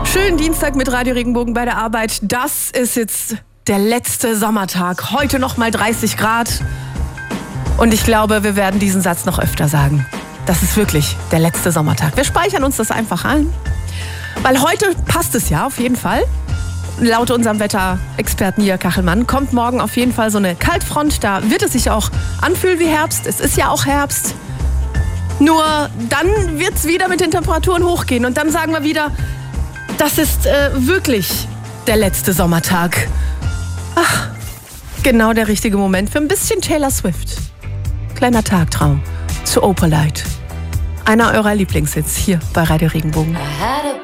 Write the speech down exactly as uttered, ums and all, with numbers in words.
Schönen Dienstag mit Radio Regenbogen bei der Arbeit. Das ist jetzt der letzte Sommertag. Heute noch mal dreißig Grad. Und ich glaube, wir werden diesen Satz noch öfter sagen. Das ist wirklich der letzte Sommertag. Wir speichern uns das einfach ein. Weil heute passt es ja auf jeden Fall. Laut unserem Wetterexperten Jörg Kachelmann kommt morgen auf jeden Fall so eine Kaltfront. Da wird es sich auch anfühlen wie Herbst. Es ist ja auch Herbst. Nur dann wird es wieder mit den Temperaturen hochgehen. Und dann sagen wir wieder, das ist äh, wirklich der letzte Sommertag. Ach, genau der richtige Moment für ein bisschen Taylor Swift. Kleiner Tagtraum zu Opalite. Einer eurer Lieblingshits hier bei Radio Regenbogen.